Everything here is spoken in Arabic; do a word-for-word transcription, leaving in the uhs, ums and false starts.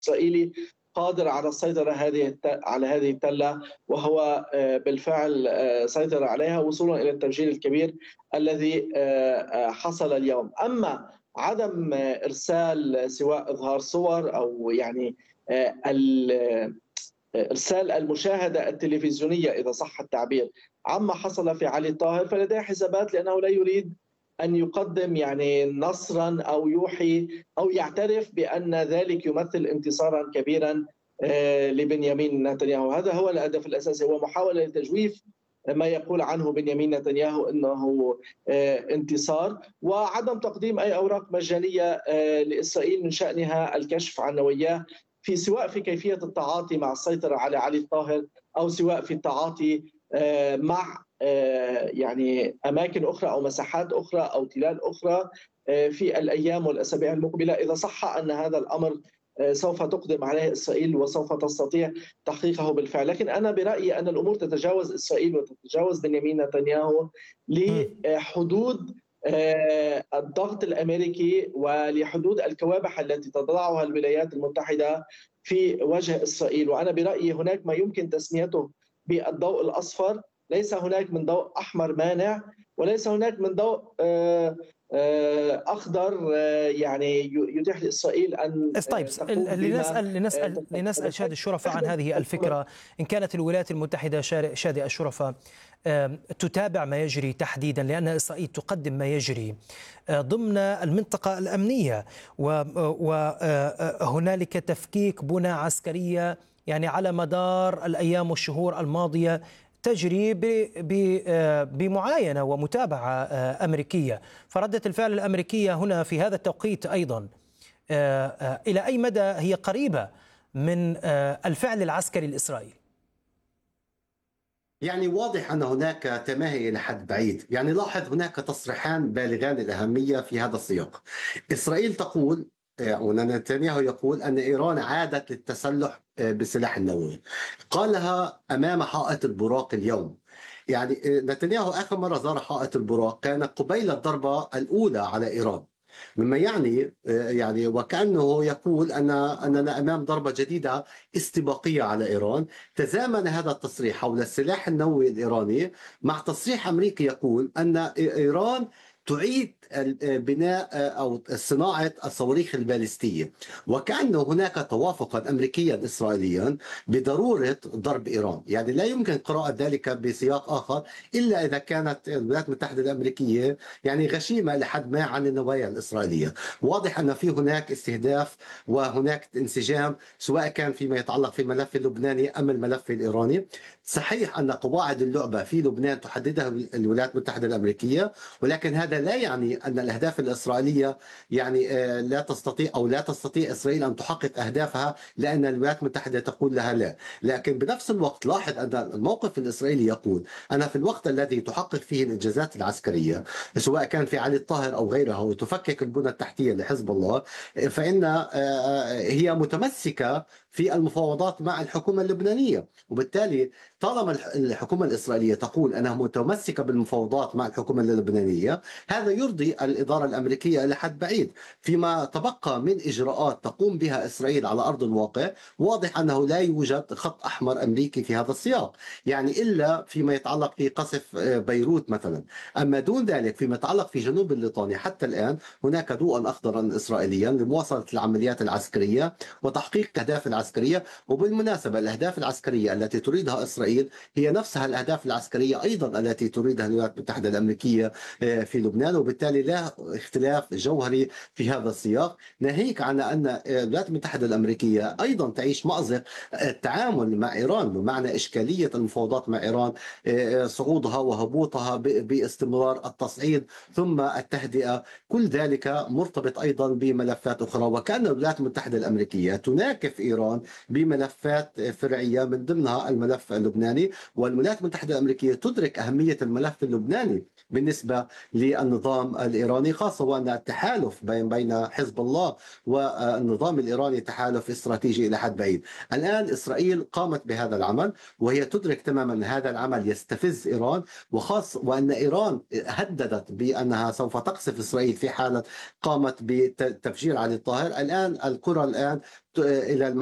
الإسرائيلي قادر على السيطرة هذه على هذه التلة، وهو بالفعل سيطر عليها وصولا إلى التفجير الكبير الذي حصل اليوم. أما عدم إرسال سواء إظهار صور أو يعني إرسال المشاهدة التلفزيونية إذا صح التعبير عما حصل في علي الطاهر، فلديه حسابات، لأنه لا يريد أن يقدم يعني نصرا أو يوحي أو يعترف بأن ذلك يمثل انتصارا كبيرا لبنيامين نتنياهو. هذا هو الهدف الأساسي، هو محاولة لتجويف ما يقول عنه بنيامين نتنياهو أنه انتصار، وعدم تقديم أي أوراق مجانية لإسرائيل من شأنها الكشف عن نواياه، في سواء في كيفية التعاطي مع السيطرة على علي الطاهر أو سواء في التعاطي مع يعني أماكن أخرى أو مساحات أخرى أو تلال أخرى في الأيام والأسابيع المقبلة، إذا صح أن هذا الأمر سوف تقدم عليه إسرائيل وسوف تستطيع تحقيقه بالفعل. لكن أنا برأيي أن الأمور تتجاوز إسرائيل وتتجاوز بنيامين نتنياهو لحدود الضغط الأمريكي ولحدود الكوابح التي تضعها الولايات المتحدة في وجه إسرائيل. وأنا برأيي هناك ما يمكن تسميته بالضوء الأصفر، ليس هناك من ضوء أحمر مانع، وليس هناك من ضوء أخضر يعني يتيح لإسرائيل أن طيب لنسأل لنسأل لنسأل شادي الشرفاء عن هذه الفكرة. إن كانت الولايات المتحدة شادي الشرفاء تتابع ما يجري تحديدا، لأن إسرائيل تقدم ما يجري ضمن المنطقة الأمنية، وهنالك تفكيك بنى عسكرية يعني على مدار الأيام والشهور الماضية تجري بمعاينة ومتابعة أمريكية، فردة الفعل الأمريكية هنا في هذا التوقيت أيضا إلى أي مدى هي قريبة من الفعل العسكري الإسرائيلي؟ يعني واضح أن هناك تماهي إلى حد بعيد. يعني لاحظ هناك تصريحان بالغان الأهمية في هذا السياق. إسرائيل تقول ونتنياهو يقول أن إيران عادت للتسلح بالسلاح النووي، قالها أمام حائط البراق اليوم. يعني نتنياهو آخر مرة زار حائط البراق كان قبيل الضربة الأولى على إيران، مما يعني يعني وكأنه يقول أن أننا أمام ضربة جديدة استباقية على إيران. تزامن هذا التصريح حول السلاح النووي الإيراني مع تصريح أمريكي يقول أن إيران تعيد بناء أو صناعة الصواريخ البالستية، وكأن هناك توافقا أمريكيا إسرائيليا بضرورة ضرب إيران. يعني لا يمكن قراءة ذلك بسياق آخر إلا إذا كانت الولايات المتحدة الأمريكية يعني غشيمة لحد ما عن النوايا الإسرائيلية. واضح أن في هناك استهداف وهناك انسجام، سواء كان فيما يتعلق في الملف اللبناني أم الملف الإيراني. صحيح أن قواعد اللعبة في لبنان تحددها الولايات المتحدة الأمريكية، ولكن هذا لا يعني أن الأهداف الإسرائيلية يعني لا تستطيع أو لا تستطيع إسرائيل أن تحقق أهدافها لأن الولايات المتحدة تقول لها لا. لكن بنفس الوقت لاحظ أن الموقف الإسرائيلي يقول أنا في الوقت الذي تحقق فيه الإنجازات العسكرية سواء كان في علي الطاهر أو غيرها وتفكك البنى التحتية لحزب الله، فإن هي متمسكة في المفاوضات مع الحكومة اللبنانية. وبالتالي طالما الحكومة الإسرائيلية تقول أنها متمسكة بالمفاوضات مع الحكومة اللبنانية، هذا يرضي الإدارة الأمريكية إلى حد بعيد. فيما تبقى من إجراءات تقوم بها إسرائيل على أرض الواقع، واضح أنه لا يوجد خط أحمر أمريكي في هذا السياق، يعني إلا فيما يتعلق في قصف بيروت مثلا. أما دون ذلك فيما يتعلق في جنوب الليطاني حتى الآن هناك ضوءا أخضرا إسرائيليا لمواصلة العمليات العسكرية وتحقيق أهداف العسكرية. وبالمناسبة الأهداف العسكرية التي تريدها إسرائيل هي نفسها الأهداف العسكرية أيضا التي تريدها الولايات المتحدة الأمريكية في لبنان، وبالتالي لا اختلاف جوهري في هذا السياق. ناهيك عن أن الولايات المتحدة الأمريكية أيضا تعيش مأزق التعامل مع إيران، بمعنى إشكالية المفاوضات مع إيران، صعودها وهبوطها باستمرار، التصعيد ثم التهدئة، كل ذلك مرتبط أيضا بملفات أخرى. وكأن الولايات المتحدة الأمريكية تناكف إيران بملفات فرعية من ضمنها الملف اللبناني، والولايات المتحدة الأمريكية تدرك أهمية الملف اللبناني بالنسبة بالنظام الإيراني، خاصة وأن التحالف بين بين حزب الله والنظام الإيراني تحالف استراتيجي إلى حد بعيد. الآن إسرائيل قامت بهذا العمل وهي تدرك تماما أن هذا العمل يستفز إيران، وخاص وأن إيران هددت بأنها سوف تقصف إسرائيل في حالة قامت بتفجير علي الطاهر. الآن القرى الآن إلى